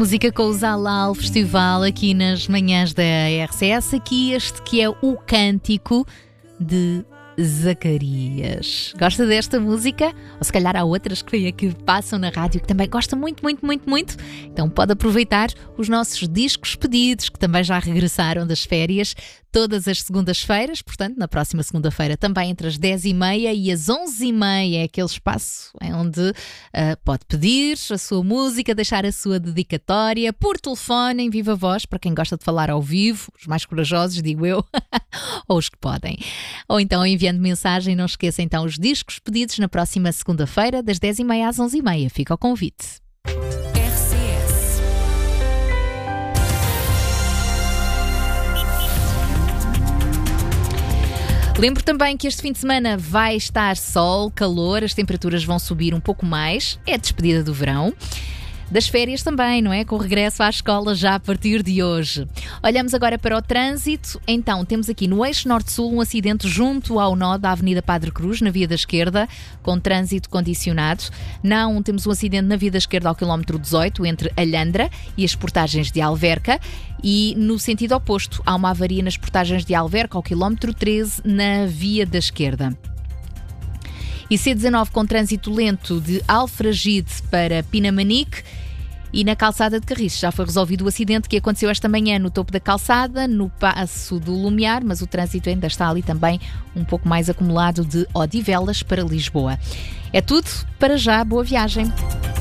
Música com o Zalal Festival aqui nas manhãs da RCS. Aqui este que é o Cântico de Zacarias. Gosta desta música? Ou se calhar há outras que passam na rádio que também gosta muito. Então pode aproveitar os nossos discos pedidos, que também já regressaram das férias, todas as segundas-feiras. Portanto, na próxima segunda-feira também entre as 10h30 e as 11h30 é aquele espaço onde pode pedir a sua música, deixar a sua dedicatória por telefone, em viva voz, para quem gosta de falar ao vivo, os mais corajosos, digo eu, ou os que podem. Ou então enviando mensagem. Não esqueça então os discos pedidos na próxima segunda-feira, das 10h30 às 11h30. Fica o convite. Lembro também que este fim de semana vai estar sol, calor, as temperaturas vão subir um pouco mais. É a despedida do verão. Das férias também, não é? Com o regresso à escola já a partir de hoje. Olhamos agora para o trânsito. Então, temos aqui no eixo norte-sul um acidente junto ao nó da Avenida Padre Cruz, na via da esquerda, com trânsito condicionado. Não temos um acidente na via da esquerda ao quilómetro 18, entre Alhandra e as portagens de Alverca. E no sentido oposto, há uma avaria nas portagens de Alverca ao quilómetro 13, na via da esquerda. E C19 com trânsito lento de Alfragide para Pinamanique. E na calçada de Carris já foi resolvido o acidente que aconteceu esta manhã no topo da calçada, no passo do Lumiar, mas o trânsito ainda está ali também um pouco mais acumulado de Odivelas para Lisboa. É tudo, para já, boa viagem.